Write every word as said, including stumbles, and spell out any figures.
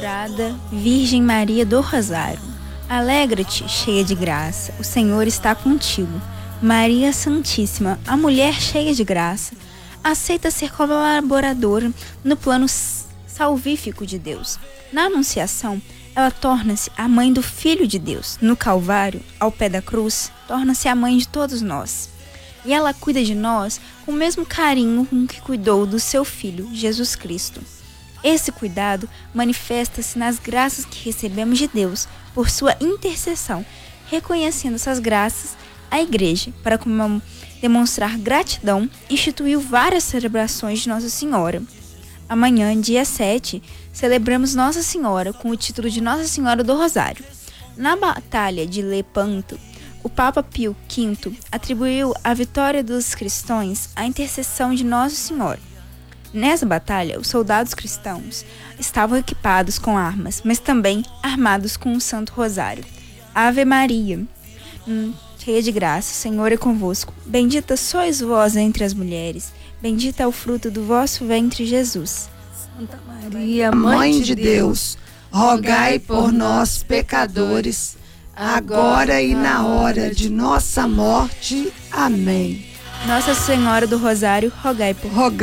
Bem-aventurada Virgem Maria do Rosário, alegra-te, cheia de graça, o Senhor está contigo. Maria Santíssima, a mulher cheia de graça, aceita ser colaboradora no plano salvífico de Deus. Na Anunciação, ela torna-se a mãe do Filho de Deus. No Calvário, ao pé da cruz, torna-se a mãe de todos nós. E ela cuida de nós com o mesmo carinho com que cuidou do seu Filho, Jesus Cristo. Esse cuidado manifesta-se nas graças que recebemos de Deus por sua intercessão. Reconhecendo essas graças, a Igreja, para demonstrar gratidão, instituiu várias celebrações de Nossa Senhora. Amanhã, dia sete, celebramos Nossa Senhora com o título de Nossa Senhora do Rosário. Na Batalha de Lepanto, o Papa Pio quinto atribuiu a vitória dos cristãos à intercessão de Nossa Senhora. Nessa batalha, os soldados cristãos estavam equipados com armas, mas também armados com o Santo Rosário. Ave Maria, hum, cheia de graça, o Senhor é convosco. Bendita sois vós entre as mulheres, bendito é o fruto do vosso ventre, Jesus. Santa Maria, Mãe de Deus, rogai por nós, pecadores, agora e na hora de nossa morte. Amém. Nossa Senhora do Rosário, rogai por nós.